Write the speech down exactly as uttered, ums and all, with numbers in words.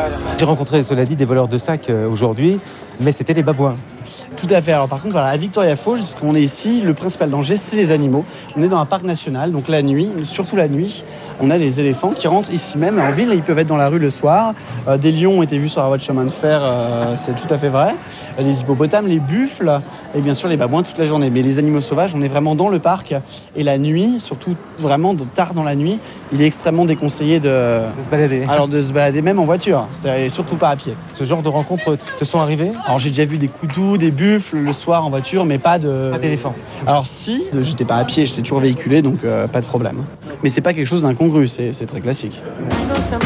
J'ai rencontré, cela dit, des voleurs de sacs euh, aujourd'hui, mais c'était les babouins. Tout à fait. Alors par contre, voilà, à Victoria Falls, parce qu'on est ici, le principal danger, c'est les animaux. On est dans un parc national, donc la nuit, surtout la nuit, on a les éléphants qui rentrent ici même en ville et ils peuvent être dans la rue le soir. Euh, des lions ont été vus sur la voie de chemin de fer, euh, c'est tout à fait vrai. Euh, les hippopotames, les buffles et bien sûr les babouins toute la journée. Mais les animaux sauvages, on est vraiment dans le parc et la nuit, surtout vraiment tard dans la nuit, il est extrêmement déconseillé de, De se balader. alors de se balader même en voiture, c'est-à-dire surtout pas à pied. Ce genre de rencontres te sont arrivées? Alors j'ai déjà vu des coutous, des buffles le soir en voiture, mais pas de... Pas d'éléphant. Alors si, j'étais pas à pied, j'étais toujours véhiculé, donc euh, pas de problème. Mais c'est pas quelque chose d'incongru, c'est, c'est très classique.